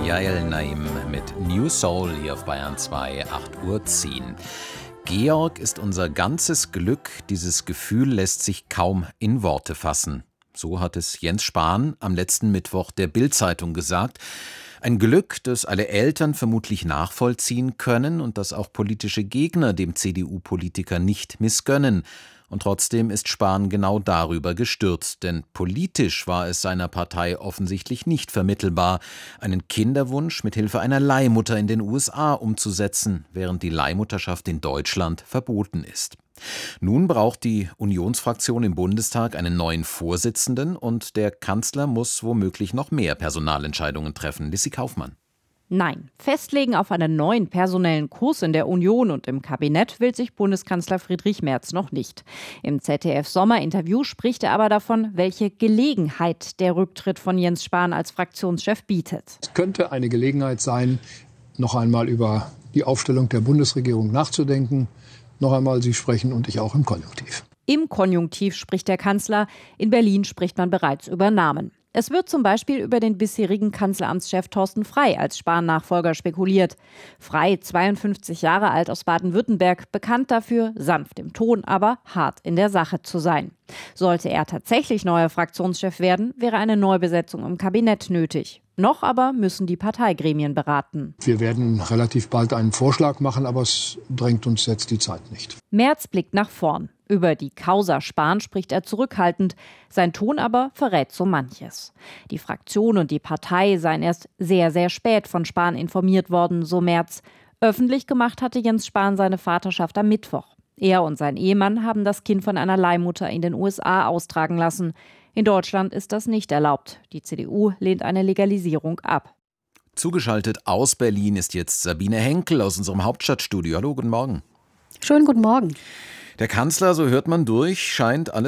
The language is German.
Yael Naim mit New Soul hier auf Bayern 2, 8:10 Uhr. Georg ist unser ganzes Glück, dieses Gefühl lässt sich kaum in Worte fassen. So hat es Jens Spahn am letzten Mittwoch der Bild-Zeitung gesagt. Ein Glück, das alle Eltern vermutlich nachvollziehen können und das auch politische Gegner dem CDU-Politiker nicht missgönnen. Und trotzdem ist Spahn genau darüber gestürzt, denn politisch war es seiner Partei offensichtlich nicht vermittelbar, einen Kinderwunsch mit Hilfe einer Leihmutter in den USA umzusetzen, während die Leihmutterschaft in Deutschland verboten ist. Nun braucht die Unionsfraktion im Bundestag einen neuen Vorsitzenden und der Kanzler muss womöglich noch mehr Personalentscheidungen treffen. Lissy Kaufmann. Nein, festlegen auf einen neuen personellen Kurs in der Union und im Kabinett will sich Bundeskanzler Friedrich Merz noch nicht. Im ZDF-Sommerinterview spricht er aber davon, welche Gelegenheit der Rücktritt von Jens Spahn als Fraktionschef bietet. Es könnte eine Gelegenheit sein, noch einmal über die Aufstellung der Bundesregierung nachzudenken. Noch einmal, Sie sprechen und ich auch im Konjunktiv. Im Konjunktiv spricht der Kanzler, in Berlin spricht man bereits über Namen. Es wird zum Beispiel über den bisherigen Kanzleramtschef Thorsten Frey als Spahn-Nachfolger spekuliert. Frey, 52 Jahre alt aus Baden-Württemberg, bekannt dafür, sanft im Ton, aber hart in der Sache zu sein. Sollte er tatsächlich neuer Fraktionschef werden, wäre eine Neubesetzung im Kabinett nötig. Noch aber müssen die Parteigremien beraten. Wir werden relativ bald einen Vorschlag machen, aber es drängt uns jetzt die Zeit nicht. Merz blickt nach vorn. Über die Causa Spahn spricht er zurückhaltend. Sein Ton aber verrät so manches. Die Fraktion und die Partei seien erst sehr, sehr spät von Spahn informiert worden, so Merz. Öffentlich gemacht hatte Jens Spahn seine Vaterschaft am Mittwoch. Er und sein Ehemann haben das Kind von einer Leihmutter in den USA austragen lassen. In Deutschland ist das nicht erlaubt. Die CDU lehnt eine Legalisierung ab. Zugeschaltet aus Berlin ist jetzt Sabine Henkel aus unserem Hauptstadtstudio. Hallo, guten Morgen. Schönen guten Morgen. Der Kanzler, so hört man durch, scheint alles